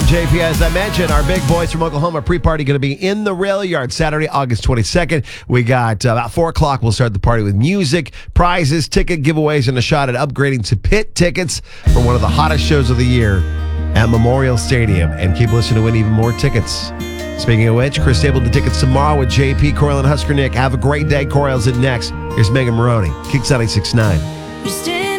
JP. As I mentioned, our big boys from Oklahoma pre-party going to be in the Rail Yard Saturday, August 22nd. We got about 4 o'clock. We'll start the party with music, prizes, ticket giveaways, and a shot at upgrading to pit tickets for one of the hottest shows of the year at Memorial Stadium. And keep listening to win even more tickets. Speaking of which, Chris Stable the tickets tomorrow with JP, Coral, and Husker Nick. Have a great day. Coral's in next. Here's Megan Maroney, Kicks 96.9.